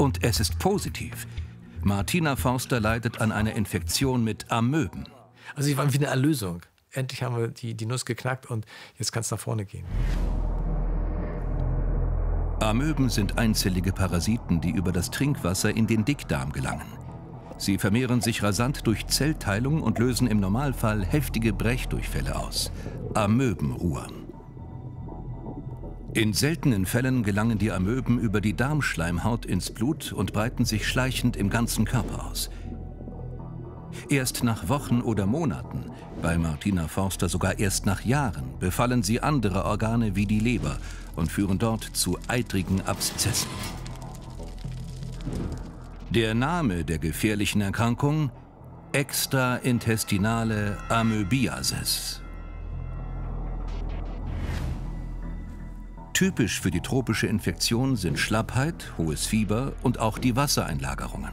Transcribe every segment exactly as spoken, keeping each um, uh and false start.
Und es ist positiv. Martina Forster leidet an einer Infektion mit Amöben. Also sie waren wie eine Erlösung. Endlich haben wir die, die Nuss geknackt und jetzt kann es nach vorne gehen. Amöben sind einzellige Parasiten, die über das Trinkwasser in den Dickdarm gelangen. Sie vermehren sich rasant durch Zellteilung und lösen im Normalfall heftige Brechdurchfälle aus. Amöbenruhr. In seltenen Fällen gelangen die Amöben über die Darmschleimhaut ins Blut und breiten sich schleichend im ganzen Körper aus. Erst nach Wochen oder Monaten, bei Martina Forster sogar erst nach Jahren, befallen sie andere Organe wie die Leber und führen dort zu eitrigen Abszessen. Der Name der gefährlichen Erkrankung: Extraintestinale Amöbiasis. Typisch für die tropische Infektion sind Schlappheit, hohes Fieber und auch die Wassereinlagerungen.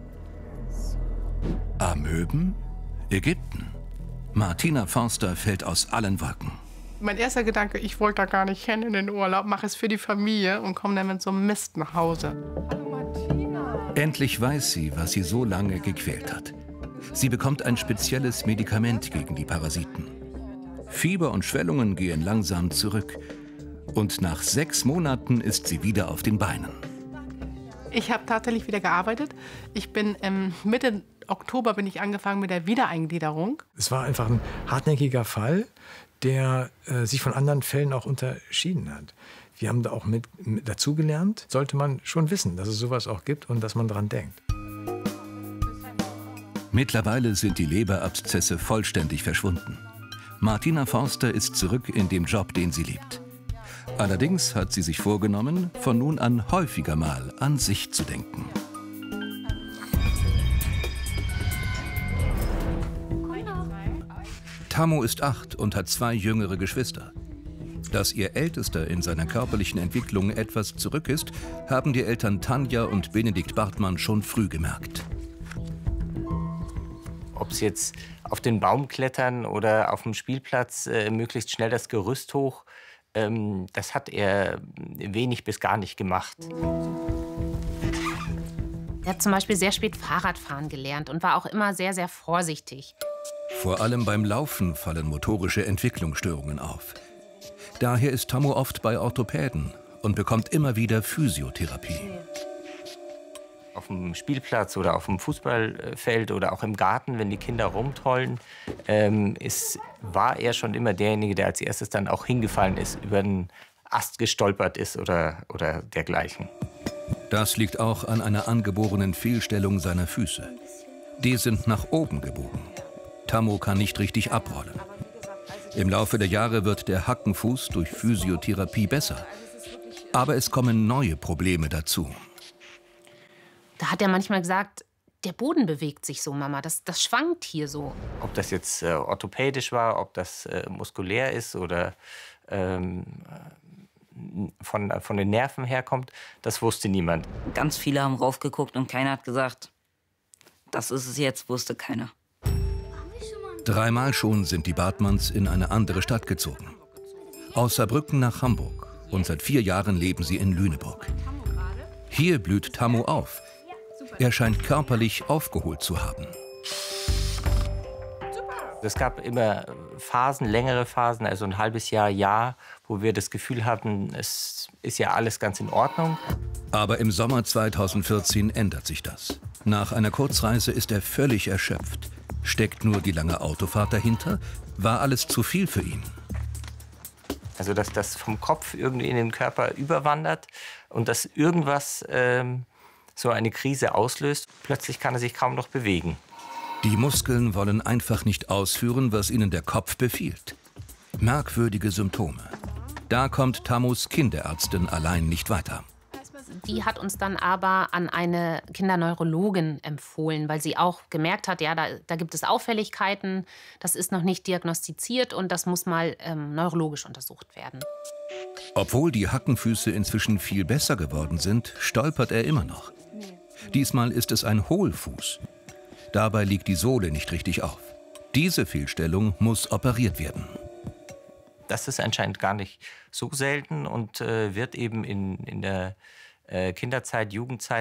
Amöben? Ägypten? Martina Forster fällt aus allen Wolken. Mein erster Gedanke, ich wollte da gar nicht hin in den Urlaub, mache es für die Familie und komme dann mit so einem Mist nach Hause. Hallo Martina. Endlich weiß sie, was sie so lange gequält hat. Sie bekommt ein spezielles Medikament gegen die Parasiten. Fieber und Schwellungen gehen langsam zurück. Und nach sechs Monaten ist sie wieder auf den Beinen. Ich habe tatsächlich wieder gearbeitet. Ich bin ähm, Mitte Oktober bin ich angefangen mit der Wiedereingliederung. Es war einfach ein hartnäckiger Fall, der äh, sich von anderen Fällen auch unterschieden hat. Wir haben da auch mit, mit dazugelernt. Sollte man schon wissen, dass es sowas auch gibt und dass man daran denkt. Mittlerweile sind die Leberabszesse vollständig verschwunden. Martina Forster ist zurück in dem Job, den sie liebt. Allerdings hat sie sich vorgenommen, von nun an häufiger mal an sich zu denken. Tammo ist acht und hat zwei jüngere Geschwister. Dass ihr Ältester in seiner körperlichen Entwicklung etwas zurück ist, haben die Eltern Tanja und Benedikt Bartmann schon früh gemerkt. Ob sie jetzt auf den Baum klettern oder auf dem Spielplatz äh, möglichst schnell das Gerüst hoch, ähm, das hat er wenig bis gar nicht gemacht. Er hat zum Beispiel sehr spät Fahrradfahren gelernt und war auch immer sehr, sehr vorsichtig. Vor allem beim Laufen fallen motorische Entwicklungsstörungen auf. Daher ist Tammo oft bei Orthopäden und bekommt immer wieder Physiotherapie. Auf dem Spielplatz oder auf dem Fußballfeld oder auch im Garten, wenn die Kinder rumtollen, ähm, ist, war er schon immer derjenige, der als erstes dann auch hingefallen ist, über einen Ast gestolpert ist oder, oder dergleichen. Das liegt auch an einer angeborenen Fehlstellung seiner Füße. Die sind nach oben gebogen. Tammo kann nicht richtig abrollen. Im Laufe der Jahre wird der Hackenfuß durch Physiotherapie besser. Aber es kommen neue Probleme dazu. Da hat er manchmal gesagt, der Boden bewegt sich so, Mama, das, das schwankt hier so. Ob das jetzt äh, orthopädisch war, ob das äh, muskulär ist oder ähm, von, von den Nerven herkommt, das wusste niemand. Ganz viele haben raufgeguckt und keiner hat gesagt, das ist es jetzt, wusste keiner. Dreimal schon sind die Bartmanns in eine andere Stadt gezogen. Aus Saarbrücken nach Hamburg. Und seit vier Jahren leben sie in Lüneburg. Hier blüht Tammo auf. Er scheint körperlich aufgeholt zu haben. Es gab immer Phasen, längere Phasen, also ein halbes Jahr, Jahr, wo wir das Gefühl hatten, es ist ja alles ganz in Ordnung. Aber im Sommer zweitausendvierzehn ändert sich das. Nach einer Kurzreise ist er völlig erschöpft. Steckt nur die lange Autofahrt dahinter? War alles zu viel für ihn? Also, dass das vom Kopf irgendwie in den Körper überwandert und dass irgendwas ähm, so eine Krise auslöst. Plötzlich kann er sich kaum noch bewegen. Die Muskeln wollen einfach nicht ausführen, was ihnen der Kopf befiehlt. Merkwürdige Symptome. Da kommt Tammos Kinderärztin allein nicht weiter. Die hat uns dann aber an eine Kinderneurologin empfohlen, weil sie auch gemerkt hat, ja, da, da gibt es Auffälligkeiten, das ist noch nicht diagnostiziert und das muss mal ähm, neurologisch untersucht werden. Obwohl die Hackenfüße inzwischen viel besser geworden sind, stolpert er immer noch. Diesmal ist es ein Hohlfuß. Dabei liegt die Sohle nicht richtig auf. Diese Fehlstellung muss operiert werden. Das ist anscheinend gar nicht so selten und äh, wird eben in, in der äh, Kinderzeit, Jugendzeit